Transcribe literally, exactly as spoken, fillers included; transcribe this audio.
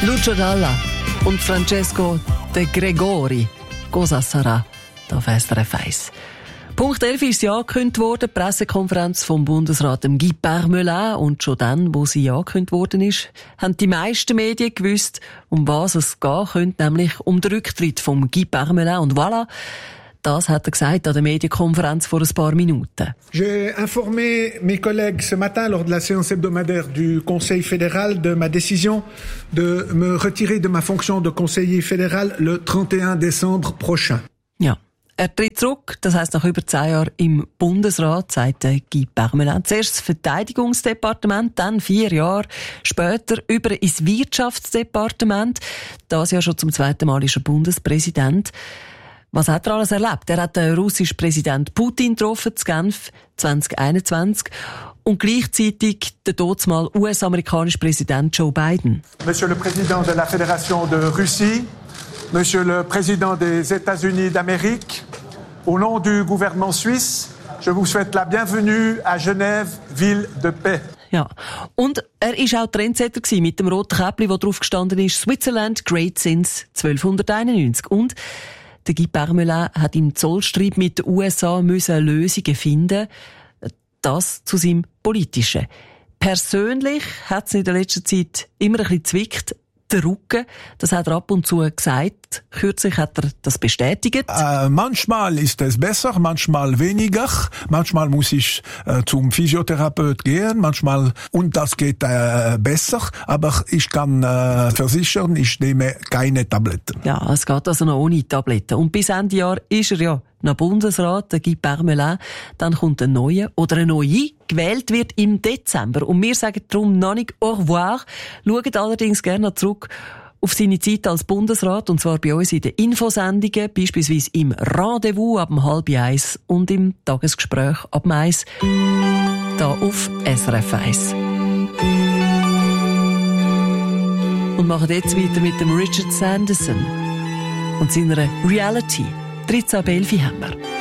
Lucio Dalla und Francesco De Gregori. Cosa sarà? Da auf S R F eins. Punkt elf ist ja angekündigt worden, die Pressekonferenz vom Bundesrat Guy Parmelin. Und schon dann, wo sie angekündigt worden ist, haben die meisten Medien gewusst, um was es gehen könnte, nämlich um den Rücktritt von Guy Parmelin. Und voilà, das hat er gesagt an der Medienkonferenz vor ein paar Minuten. J'ai informé mes collègues ce matin lors de la séance hebdomadaire du Conseil fédéral de ma décision de me retirer de ma fonction de conseiller fédéral le trente et un décembre prochain. Ja. Er tritt zurück, das heisst nach über zehn Jahren im Bundesrat, sagt Guy Parmelin. Zuerst das Verteidigungsdepartement, dann vier Jahre später über ins Wirtschaftsdepartement. Das ja schon zum zweiten Mal ist er Bundespräsident. Was hat er alles erlebt? Er hat den russischen Präsident Putin getroffen, zu Genf zwanzig einundzwanzig. Und gleichzeitig den damals U S-amerikanischen Präsident Joe Biden. Monsieur le Président de la Fédération de Russie, Monsieur le Président des États-Unis d'Amérique, au nom du gouvernement suisse, je vous souhaite la bienvenue à Genève, ville de paix. Ja, und er war auch Trendsetter mit dem roten Käppli, wo drauf gestanden ist, Switzerland great since zwölfhunderteinundneunzig. Und der Guy Parmelin hat im Zollstreit mit den U S A müssen Lösungen finden. Das zu seinem Politischen. Persönlich hat es in der letzten Zeit immer ein bisschen zwickt. Der Rücken, das hat er ab und zu gesagt. Kürzlich hat er das bestätigt. Äh, manchmal ist es besser, manchmal weniger. Manchmal muss ich äh, zum Physiotherapeut gehen, manchmal, und das geht äh, besser. Aber ich kann äh, versichern, ich nehme keine Tabletten. Ja, es geht also noch ohne Tabletten. Und bis Ende Jahr ist er ja nach Bundesrat, der Guy Parmelin. Dann kommt ein neuer oder eine neue. Gewählt wird im Dezember. Und wir sagen darum noch nicht au revoir. Schaut allerdings gerne zurück auf seine Zeit als Bundesrat. Und zwar bei uns in den Infosendungen, beispielsweise im Rendezvous ab um halb eins und im Tagesgespräch ab eins. Da auf S R F eins. Und machen jetzt weiter mit dem Richard Sanderson und seiner Reality. dreizehn ab elf haben wir.